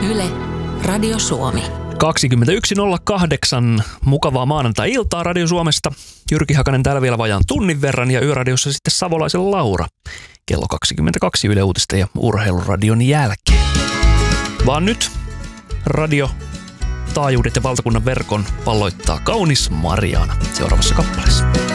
Yle, Radio Suomi. 21.08. Mukavaa maanantai-iltaa Radio Suomesta. Jyrki Hakanen täällä vielä vajaan tunnin verran ja Yöradiossa sitten Savolaisen Laura. Kello 22 Yle Uutisten ja Urheiluradion jälkeen. Vaan nyt radio, taajuudet ja valtakunnan verkon valloittaa kaunis Mariana seuraavassa kappaleessa.